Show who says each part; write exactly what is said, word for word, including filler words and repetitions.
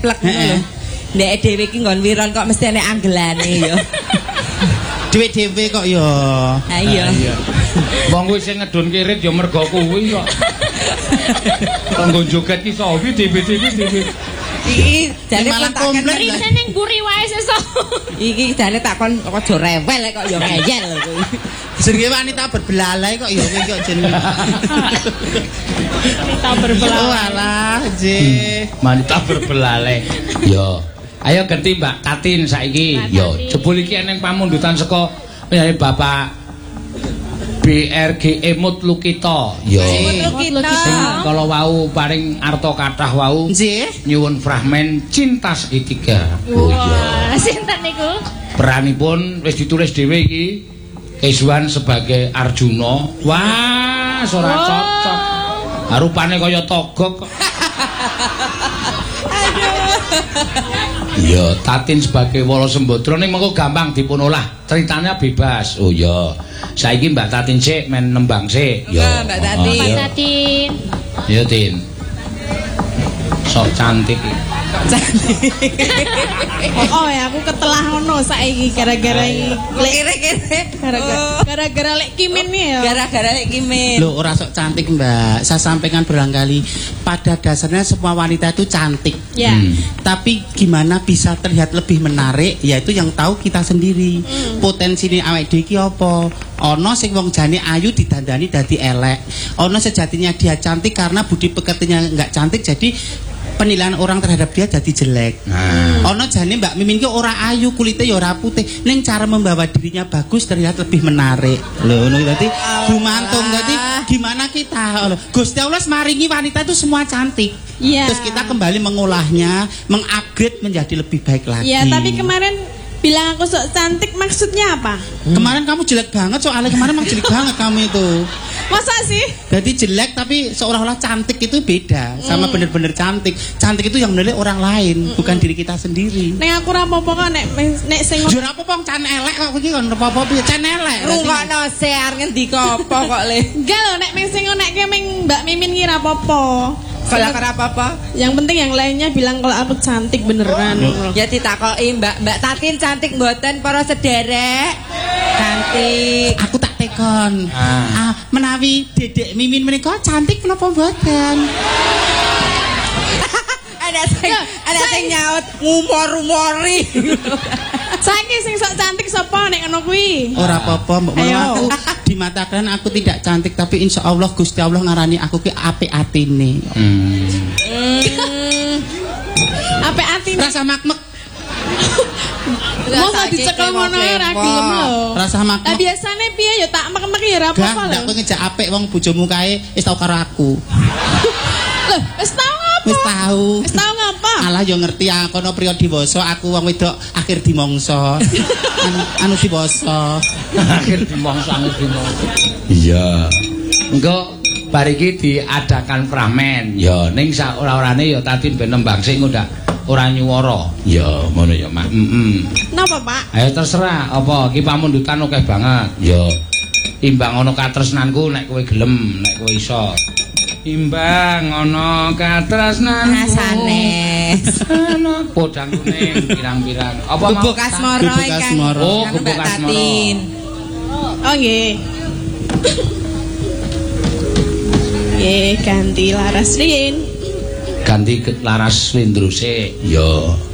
Speaker 1: keplek ngono lho. Nek dhewe iki nggon wiron kok mesti nek anggelane ya.
Speaker 2: Dhewe-dhewe kok ya.
Speaker 1: Ha iya.
Speaker 3: Wong kuwi sing ngedun kirit ya mergo kuwi kok. Kanggo joget ki sawi dhewe-dhewe dhewe.
Speaker 1: Iki jane kontaken
Speaker 4: rene ning mburi wae sesuk.
Speaker 1: Iki jane takon kok aja rewel kok ya ngeyel kuwi.
Speaker 2: Jenenge wanita berbelalai kok ya kowe kok jenenge.
Speaker 4: Wanita berbelalai.
Speaker 2: Walah, nggih.
Speaker 3: Wanita berbelalai. Yo. Ayo ganti Mbak Tatin saiki. Yo, jebul iki eneng pamundutan saka Bapak B R G Emut Lukita. Yo.
Speaker 1: Lukita.
Speaker 3: Kalau wau paring arta kathah wau.
Speaker 2: Nggih.
Speaker 3: Nyuwun fragmen Cinta Segitiga.
Speaker 4: Oh iya. Sinten niku?
Speaker 3: Peranipun wis ditulis dhewe iki. Kesuwan sebagai Arjuna. Wah, ora cocok. Rupane kaya togok. Iya, Tatin sebagai Wala Sembadra ning mengko gampang dipunolah. Ceritanya bebas. Oh iya. Saiki Mbak Tatin sik men nembang sik.
Speaker 1: Ya, Mbak Tatin.
Speaker 4: Mbak Tatin.
Speaker 3: Ya, Tin. Sok cantik iki.
Speaker 5: Oh, ya aku ketelah ngono saiki gara-gara iki.
Speaker 1: Kere-kere.
Speaker 5: Gara-gara lek Kimin ya.
Speaker 1: Gara-gara lek Kimin.
Speaker 2: Loh, ora sok cantik, Mbak. Saya sampaikan berulang kali, pada dasarnya semua wanita itu cantik.
Speaker 5: Ya.
Speaker 3: Hmm.
Speaker 2: Tapi gimana bisa terlihat lebih menarik, yaitu yang tahu kita sendiri.
Speaker 5: Hmm.
Speaker 2: Potensine awake dhewe iki apa? Ono sing wong jane ayu didandani dadi elek. Ono sejatinya dia cantik karena budi pekertinya enggak cantik, jadi penilaian orang terhadap dia jadi jelek.
Speaker 3: Nah.
Speaker 2: Ono jane Mbak Mimin ki ora ayu, kulitnya ya ora putih, ning cara membawa dirinya bagus terlihat lebih menarik. Lho ngono dadi gumantung dadi gimana kita. Lho, Gusti Allah maringi wanita itu semua cantik.
Speaker 5: Iya.
Speaker 2: Terus kita kembali mengolahnya, mengupgrade menjadi lebih baik lagi.
Speaker 5: Iya, tapi kemarin bilang aku sok cantik maksudnya apa?
Speaker 2: Hmm. Kemarin kamu jelek banget, soalnya kemarin emang jelek banget kamu itu.
Speaker 5: Masa sih?
Speaker 2: Jadi jelek tapi seolah-olah cantik itu beda sama
Speaker 5: Hmm.
Speaker 2: bener-bener cantik. Cantik itu yang menilai orang lain,
Speaker 5: Hmm.
Speaker 2: bukan diri kita sendiri.
Speaker 5: Nek aku ra apa-apa kok nek nek sing
Speaker 2: Jur apa pong can elek kok iki kon apa-apa piye can elek.
Speaker 1: Rungokno se arep ngendika apa kok le.
Speaker 5: enggak lho nek meng sing ngonekke meng Mbak Mimin ki ra apa-apa.
Speaker 1: Kalau ora apa-apa.
Speaker 5: Yang penting yang lainnya bilang kalau aku cantik beneran.
Speaker 1: Ya ditakoki Mbak Mbak Tatin cantik mboten para sederek? Cantik.
Speaker 2: Aku tak tekon.
Speaker 3: Ah.
Speaker 2: Ah, menawi Dedek Mimin menika cantik menapa mboten?
Speaker 1: Ada sing ada sing nyaut ngumor-umori.
Speaker 5: Saiki sing sok cantik sapa nek ngono kuwi?
Speaker 2: Ora apa-apa, Mbok
Speaker 5: Ayo.
Speaker 2: aku di mata kalian aku tidak cantik tapi insya Allah Gusti Allah ngarani aku ki apik atine.
Speaker 3: Hmm.
Speaker 5: Apik atine.
Speaker 2: Rasa makmek,
Speaker 5: Mosok dicekel ngono ae ra gelem lho.
Speaker 2: rasa
Speaker 5: Lah
Speaker 2: makmek.
Speaker 5: biasane piye ya tak mek-mek ya ra
Speaker 2: Gak,
Speaker 5: apa-apa lho.
Speaker 2: ndak kowe ngejak apik wong bojomu kae wis tau karo aku.
Speaker 5: Lho, wis tau apa?
Speaker 2: Wis tau.
Speaker 5: Wis tau ngapa?
Speaker 2: Alah yo ngerti aku ana priya diwasa, aku wong wedok akhir dimongso. Anu, anu diwasa.
Speaker 3: Akhir dimongso akhir dimongso. Iya. Engko bar iki diadakan pramen. Ya ning sak ora-orane ya Tatin ben nembang sing ndak ora nyuwara. Ya ngono ya, Mak. Heeh.
Speaker 5: Napa, Pak?
Speaker 3: Ayo terserah apa iki pamundutan akeh banget. Ya imbang ana katresnanku nek kowe gelem, nek kowe iso. Imbang ana katresnanku.
Speaker 1: Sanes.
Speaker 3: Ana podang kuning pirang-pirang. Apa mau?
Speaker 1: Bubuk asmara
Speaker 2: Bubuk
Speaker 1: ingkang
Speaker 2: asmara.
Speaker 3: Oh,
Speaker 1: kang
Speaker 3: bubuk
Speaker 1: Mbak
Speaker 3: asmara.
Speaker 1: Tatin.
Speaker 5: Oh nggih. Nggih, ganti laras riyin.
Speaker 3: Ganti ke laras Windruse. Ya.